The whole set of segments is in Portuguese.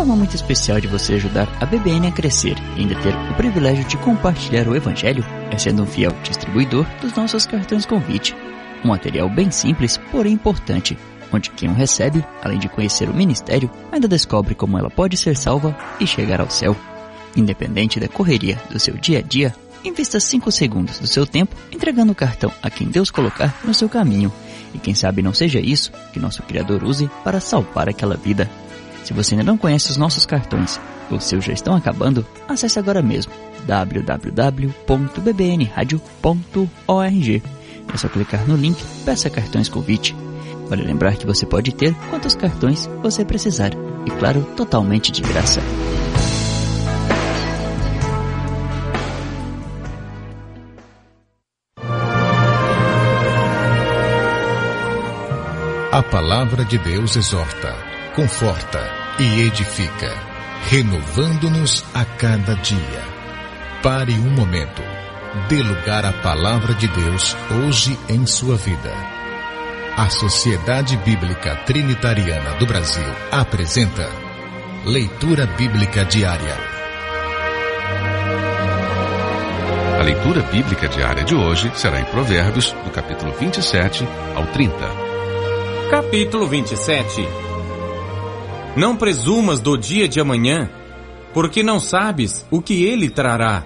forma muito especial de você ajudar a BBN a crescer e ainda ter o privilégio de compartilhar o Evangelho é sendo um fiel distribuidor dos nossos cartões convite. Um material bem simples, porém importante, onde quem o recebe, além de conhecer o ministério, ainda descobre como ela pode ser salva e chegar ao céu. Independente da correria do seu dia a dia, invista 5 segundos do seu tempo entregando o cartão a quem Deus colocar no seu caminho. E quem sabe não seja isso que nosso Criador use para salvar aquela vida. Se você ainda não conhece os nossos cartões, ou os seus já estão acabando, acesse agora mesmo www.bbnradio.org. É só clicar no link Peça Cartões Convite. Vale lembrar que você pode ter quantos cartões você precisar, e claro, totalmente de graça. A palavra de Deus exorta, conforta e edifica, renovando-nos a cada dia. Pare um momento. Dê lugar à palavra de Deus hoje em sua vida. A Sociedade Bíblica Trinitariana do Brasil apresenta Leitura Bíblica Diária. A leitura bíblica diária de hoje será em Provérbios, do capítulo 27 ao 30. Capítulo 27. Não presumas do dia de amanhã, porque não sabes o que ele trará.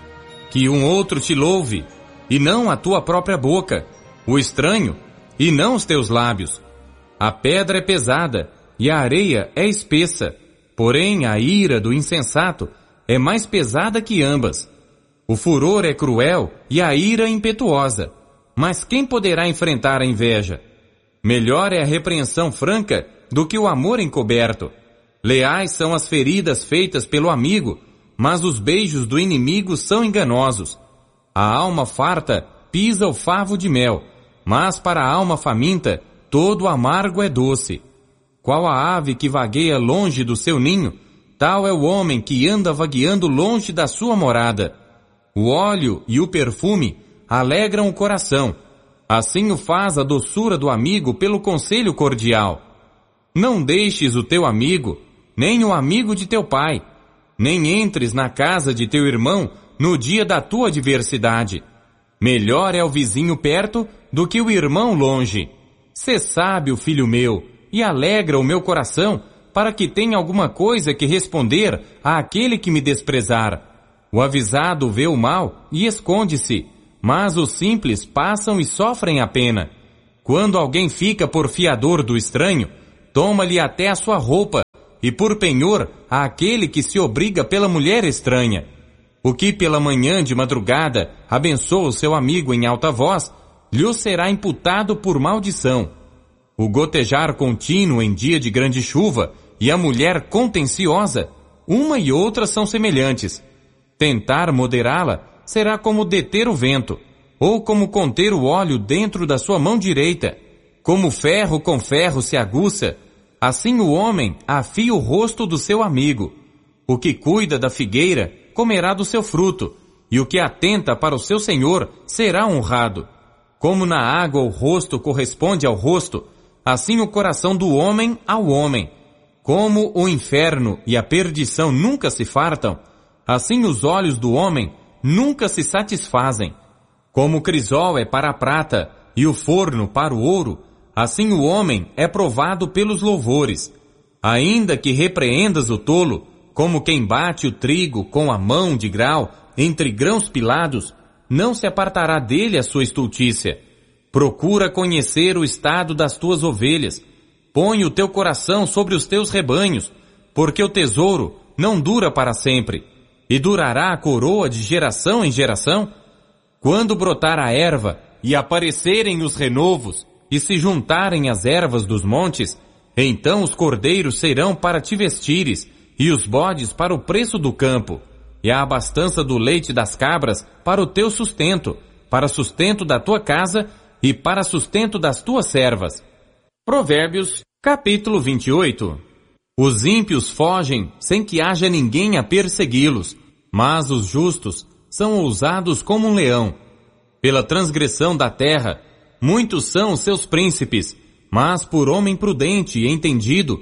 Que um outro te louve, e não a tua própria boca, o estranho, e não os teus lábios. A pedra é pesada, e a areia é espessa, porém a ira do insensato é mais pesada que ambas. O furor é cruel, e a ira impetuosa, mas quem poderá enfrentar a inveja? Melhor é a repreensão franca do que o amor encoberto. Leais são as feridas feitas pelo amigo, mas os beijos do inimigo são enganosos. A alma farta pisa o favo de mel, mas para a alma faminta todo amargo é doce. Qual a ave que vagueia longe do seu ninho, tal é o homem que anda vagueando longe da sua morada. O óleo e o perfume alegram o coração. Assim o faz a doçura do amigo pelo conselho cordial. Não deixes o teu amigo, nem o amigo de teu pai, nem entres na casa de teu irmão no dia da tua adversidade. Melhor é o vizinho perto do que o irmão longe. Sê sábio, filho meu, e alegra o meu coração, para que tenha alguma coisa que responder àquele que me desprezar. O avisado vê o mal e esconde-se, mas os simples passam e sofrem a pena. Quando alguém fica por fiador do estranho, toma-lhe até a sua roupa, e por penhor àquele que se obriga pela mulher estranha. O que pela manhã de madrugada abençoa o seu amigo em alta voz, lhe será imputado por maldição. O gotejar contínuo em dia de grande chuva e a mulher contenciosa, uma e outra são semelhantes. Tentar moderá-la será como deter o vento, ou como conter o óleo dentro da sua mão direita. Como ferro com ferro se aguça, assim o homem afia o rosto do seu amigo. O que cuida da figueira comerá do seu fruto, e o que atenta para o seu senhor será honrado. Como na água o rosto corresponde ao rosto, assim o coração do homem ao homem. Como o inferno e a perdição nunca se fartam, assim os olhos do homem nunca se satisfazem. Como o crisol é para a prata e o forno para o ouro, assim o homem é provado pelos louvores. Ainda que repreendas o tolo, como quem bate o trigo com a mão de grau entre grãos pilados, não se apartará dele a sua estultícia. Procura conhecer o estado das tuas ovelhas. Põe o teu coração sobre os teus rebanhos, porque o tesouro não dura para sempre. E durará a coroa de geração em geração? Quando brotar a erva e aparecerem os renovos e se juntarem as ervas dos montes, então os cordeiros serão para te vestires e os bodes para o preço do campo, e a abastança do leite das cabras para o teu sustento, para sustento da tua casa e para sustento das tuas servas. Provérbios, capítulo 28. Os ímpios fogem sem que haja ninguém a persegui-los, mas os justos são ousados como um leão. Pela transgressão da terra, muitos são os seus príncipes, mas por homem prudente e entendido,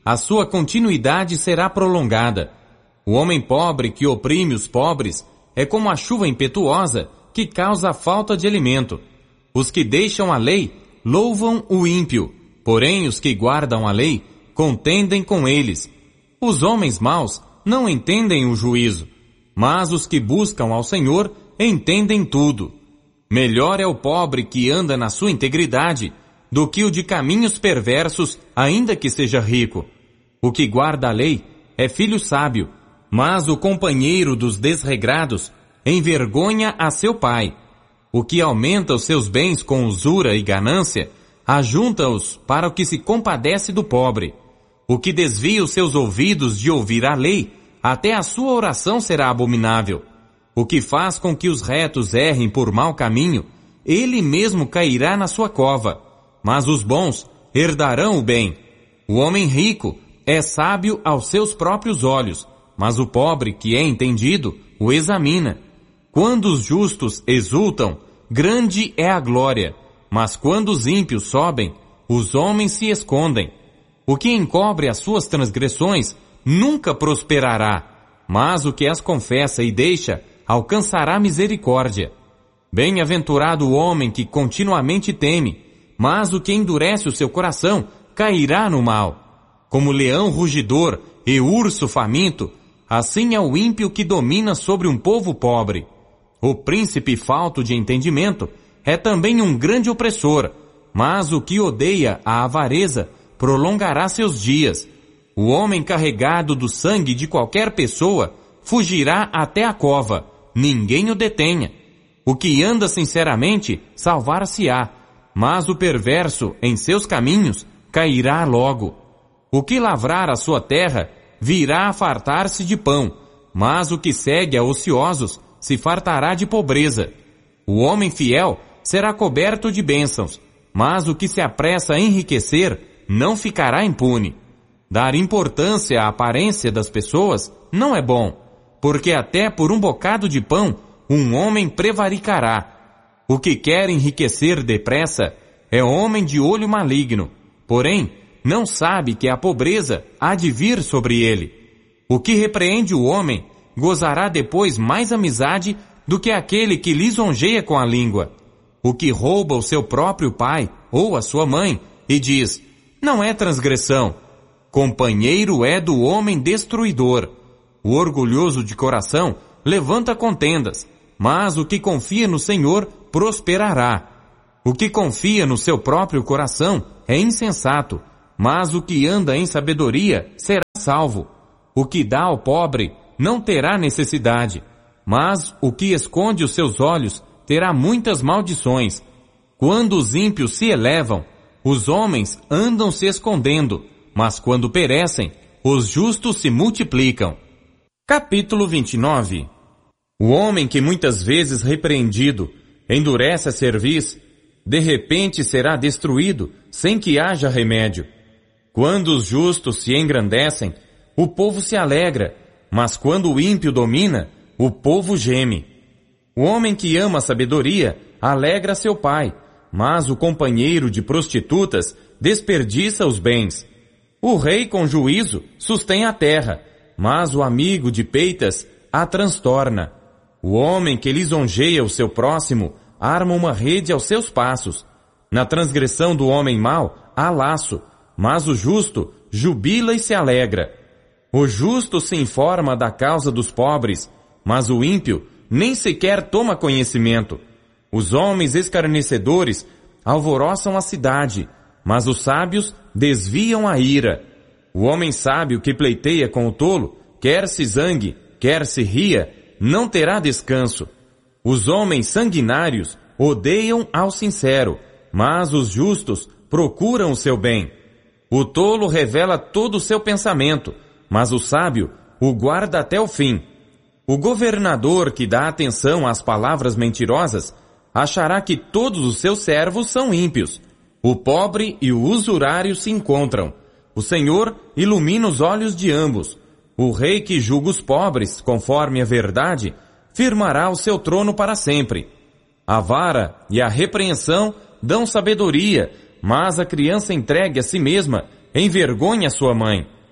a sua continuidade será prolongada. O homem pobre que oprime os pobres é como a chuva impetuosa que causa a falta de alimento. Os que deixam a lei louvam o ímpio, porém os que guardam a lei contendem com eles. Os homens maus não entendem o juízo, mas os que buscam ao Senhor entendem tudo. Melhor é o pobre que anda na sua integridade do que o de caminhos perversos, ainda que seja rico. O que guarda a lei é filho sábio, mas o companheiro dos desregrados envergonha a seu pai. O que aumenta os seus bens com usura e ganância, ajunta-os para o que se compadece do pobre. O que desvia os seus ouvidos de ouvir a lei, até a sua oração será abominável. O que faz com que os retos errem por mau caminho, ele mesmo cairá na sua cova. Mas os bons herdarão o bem. O homem rico é sábio aos seus próprios olhos, mas o pobre que é entendido o examina. Quando os justos exultam, grande é a glória, mas quando os ímpios sobem, os homens se escondem. O que encobre as suas transgressões nunca prosperará, mas o que as confessa e deixa alcançará misericórdia. Bem-aventurado o homem que continuamente teme, mas o que endurece o seu coração cairá no mal. Como leão rugidor e urso faminto, assim é o ímpio que domina sobre um povo pobre. O príncipe falto de entendimento é também um grande opressor, mas o que odeia a avareza prolongará seus dias. O homem carregado do sangue de qualquer pessoa fugirá até a cova, ninguém o detenha. O que anda sinceramente salvar-se-á, mas o perverso em seus caminhos cairá logo. O que lavrar a sua terra virá a fartar-se de pão, mas o que segue a ociosos se fartará de pobreza. O homem fiel será coberto de bênçãos, mas o que se apressa a enriquecer não ficará impune. Dar importância à aparência das pessoas não é bom, porque até por um bocado de pão um homem prevaricará. O que quer enriquecer depressa é homem de olho maligno, porém não sabe que a pobreza há de vir sobre ele. O que repreende o homem gozará depois mais amizade do que aquele que lisonjeia com a língua. O que rouba o seu próprio pai ou a sua mãe e diz, não é transgressão, companheiro é do homem destruidor. O orgulhoso de coração levanta contendas, mas o que confia no Senhor prosperará. O que confia no seu próprio coração é insensato, mas o que anda em sabedoria será salvo. O que dá ao pobre não terá necessidade, mas o que esconde os seus olhos terá muitas maldições. Quando os ímpios se elevam, os homens andam se escondendo, mas quando perecem, os justos se multiplicam. Capítulo 29. O homem que muitas vezes repreendido endurece a cerviz, de repente será destruído sem que haja remédio. Quando os justos se engrandecem, o povo se alegra, mas quando o ímpio domina, o povo geme. O homem que ama a sabedoria alegra seu pai, mas o companheiro de prostitutas desperdiça os bens. O rei com juízo sustém a terra, mas o amigo de peitas a transtorna. O homem que lisonjeia o seu próximo arma uma rede aos seus passos. Na transgressão do homem mau há laço, mas o justo jubila e se alegra. O justo se informa da causa dos pobres, mas o ímpio nem sequer toma conhecimento. Os homens escarnecedores alvoroçam a cidade, mas os sábios desviam a ira. O homem sábio que pleiteia com o tolo, quer se zangue, quer se ria, não terá descanso. Os homens sanguinários odeiam ao sincero, mas os justos procuram o seu bem. O tolo revela todo o seu pensamento, mas o sábio o guarda até o fim. O governador que dá atenção às palavras mentirosas achará que todos os seus servos são ímpios. O pobre e o usurário se encontram. O Senhor ilumina os olhos de ambos. O rei que julga os pobres, conforme a verdade, firmará o seu trono para sempre. A vara e a repreensão dão sabedoria, mas a criança entregue a si mesma envergonha sua mãe.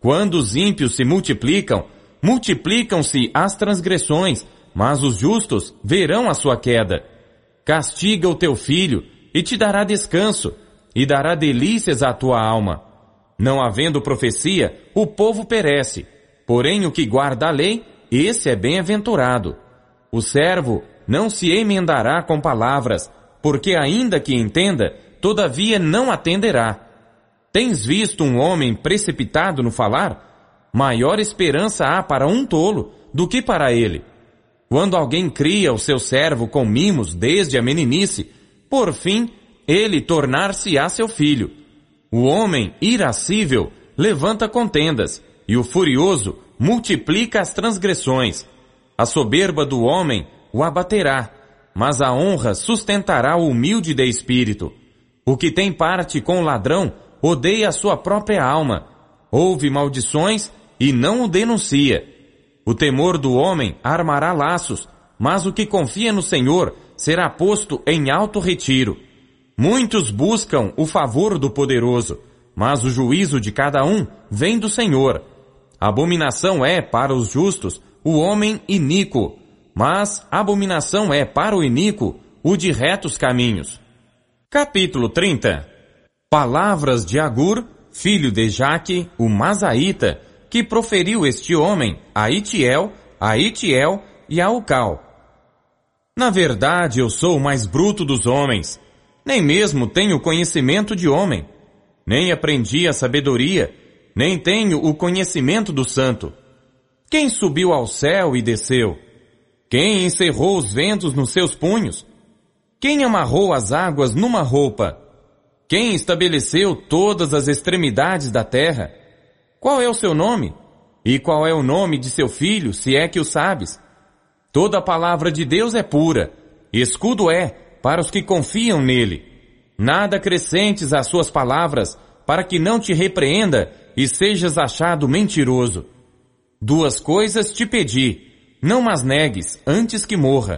Quando os ímpios se multiplicam, multiplicam-se as transgressões, mas os justos verão a sua queda. Castiga o teu filho, e te dará descanso, e dará delícias à tua alma. Não havendo profecia, o povo perece, porém o que guarda a lei, esse é bem-aventurado. O servo não se emendará com palavras, porque ainda que entenda, todavia não atenderá. Tens visto um homem precipitado no falar? Maior esperança há para um tolo do que para ele. Quando alguém cria o seu servo com mimos desde a meninice, por fim, ele tornar-se-á seu filho. O homem irascível levanta contendas, e o furioso multiplica as transgressões. A soberba do homem o abaterá, mas a honra sustentará o humilde de espírito. O que tem parte com o ladrão odeia a sua própria alma. Ouve maldições e não o denuncia. O temor do homem armará laços, mas o que confia no Senhor será posto em alto retiro. Muitos buscam o favor do poderoso, mas o juízo de cada um vem do Senhor. Abominação é para os justos o homem iníquo, mas abominação é para o iníquo o de retos caminhos. Capítulo 30. Palavras de Agur, filho de Jaque, o Mazaíta, que proferiu este homem a Itiel e a Ucal. Na verdade, eu sou o mais bruto dos homens. Nem mesmo tenho conhecimento de homem. Nem aprendi a sabedoria, nem tenho o conhecimento do santo. Quem subiu ao céu e desceu? Quem encerrou os ventos nos seus punhos? Quem amarrou as águas numa roupa? Quem estabeleceu todas as extremidades da terra? Qual é o seu nome? E qual é o nome de seu filho, se é que o sabes? Toda a palavra de Deus é pura, escudo é para os que confiam nele. Nada acrescentes às suas palavras, para que não te repreenda e sejas achado mentiroso. 2 coisas te pedi, não mas negues antes que morra.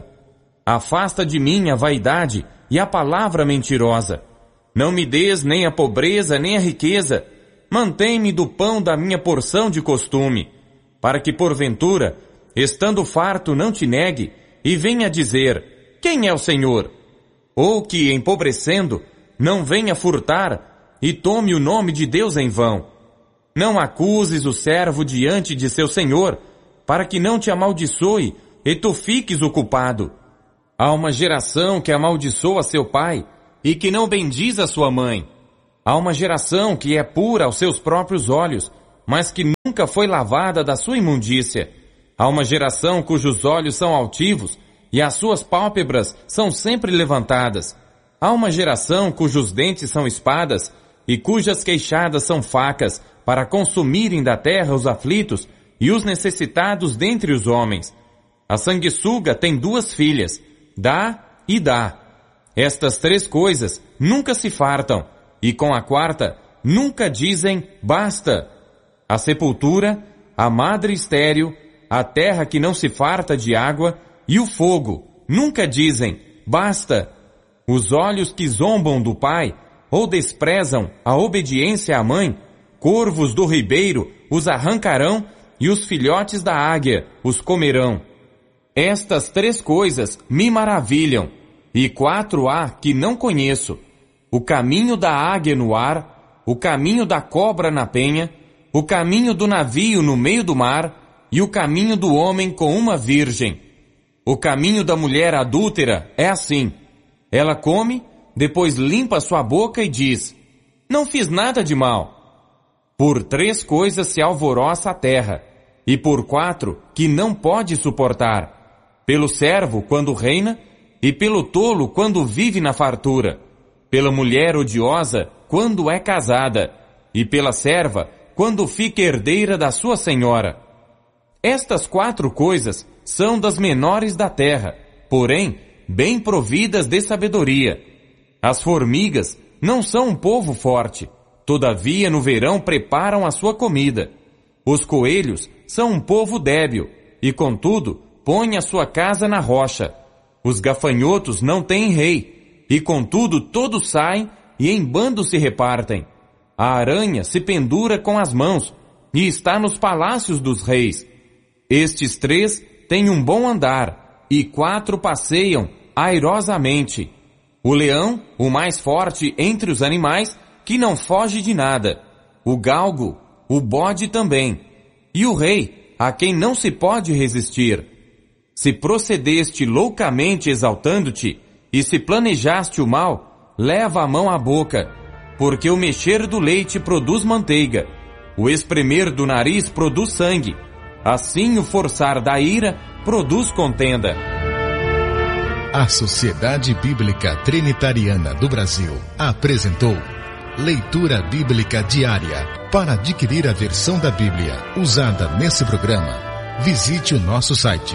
Afasta de mim a vaidade e a palavra mentirosa. Não me des nem a pobreza nem a riqueza. Mantém-me do pão da minha porção de costume, para que porventura, estando farto, não te negue e venha dizer, quem é o Senhor? Ou que, empobrecendo, não venha furtar e tome o nome de Deus em vão. Não acuses o servo diante de seu Senhor, para que não te amaldiçoe e tu fiques o culpado. Há uma geração que amaldiçoa seu pai e que não bendiz a sua mãe. Há uma geração que é pura aos seus próprios olhos, mas que nunca foi lavada da sua imundícia. Há uma geração cujos olhos são altivos e as suas pálpebras são sempre levantadas. Há uma geração cujos dentes são espadas e cujas queixadas são facas para consumirem da terra os aflitos e os necessitados dentre os homens. A sanguessuga tem 2 filhas, dá e dá. Estas 3 coisas nunca se fartam, e com a 4ª nunca dizem basta. A sepultura, a madre estéril, a terra que não se farta de água e o fogo nunca dizem basta. Os olhos que zombam do pai ou desprezam a obediência à mãe, corvos do ribeiro os arrancarão e os filhotes da águia os comerão. Estas 3 coisas me maravilham, e 4 há que não conheço: o caminho da águia no ar, o caminho da cobra na penha, o caminho do navio no meio do mar, e o caminho do homem com uma virgem. O caminho da mulher adúltera é assim: ela come, depois limpa sua boca e diz, não fiz nada de mal. Por 3 coisas se alvoroça a terra, e por 4 que não pode suportar: pelo servo quando reina, e pelo tolo quando vive na fartura, pela mulher odiosa quando é casada, e pela serva quando fica herdeira da sua senhora. Estas 4 coisas são das menores da terra, porém, bem providas de sabedoria. As formigas não são um povo forte, todavia no verão preparam a sua comida. Os coelhos são um povo débil, e contudo põem a sua casa na rocha. Os gafanhotos não têm rei, e contudo todos saem e em bando se repartem. A aranha se pendura com as mãos, e está nos palácios dos reis. Estes 3 têm um bom andar, e 4 passeiam airosamente. O leão, o mais forte entre os animais, que não foge de nada. O galgo, o bode também. E o rei, a quem não se pode resistir. Se procedeste loucamente exaltando-te, e se planejaste o mal, leva a mão à boca, porque o mexer do leite produz manteiga, o espremer do nariz produz sangue, assim o forçar da ira produz contenda. A Sociedade Bíblica Trinitariana do Brasil apresentou Leitura Bíblica Diária. Para adquirir a versão da Bíblia usada nesse programa, visite o nosso site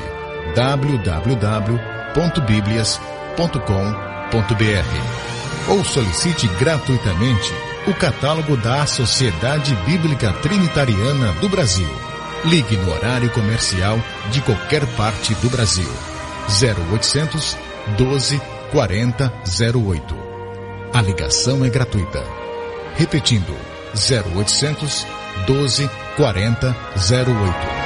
www.biblias.com.br ou solicite gratuitamente o catálogo da Sociedade Bíblica Trinitariana do Brasil. Ligue no horário comercial de qualquer parte do Brasil. 0800 12 40 08. A ligação é gratuita. Repetindo, 0800 12 40 08.